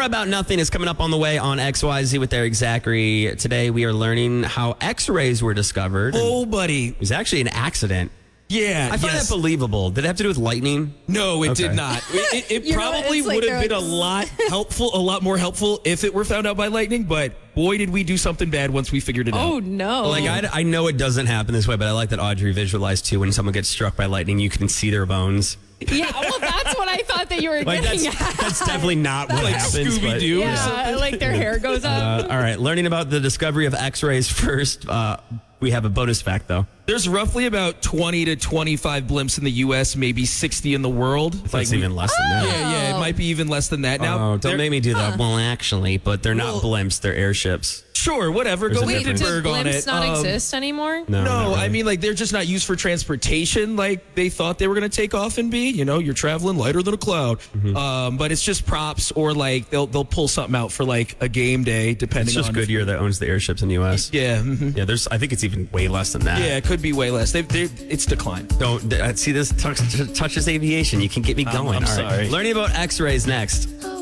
About Nothing is coming up on the way on XYZ with Eric Zachary. Today we are learning how X-rays were discovered. Oh, buddy. It was actually an accident. Yeah, I find that believable. Did it have to do with lightning? No, it did not. It probably would have been a lot more helpful if it were found out by lightning, but boy, did we do something bad once we figured it out. Oh, no. Like, I know it doesn't happen this way, but I like that Audrey visualized, too, when someone gets struck by lightning, you can see their bones. Yeah, well, that's what I thought that you were getting at. That's definitely not what happens. Scooby-Doo or Yeah, something. like their hair goes up. All right, learning about the discovery of X-rays first. We have a bonus fact, though. There's roughly about 20 to 25 blimps in the U.S., maybe 60 in the world. That's even less than that. Yeah, it might be even less than that. Now, Don't make me do that. Well, actually, but they're not blimps, they're airships. Sure, whatever. There's Go a Wait, difference. did Hindenburg on blimps it. not exist anymore? No, not really. I mean, like, they're just not used for transportation like they thought they were going to take off and be. You know, you're traveling lighter than a cloud. But it's just props, or like they'll pull something out for like a game day, depending It's just on. Goodyear that owns the airships in the U.S. Yeah. Yeah, I think it's even way less than that. Yeah, it could be way less. It's declined. Don't see this touches aviation. You can get me going. I'm All right. sorry. Learning about X-rays next.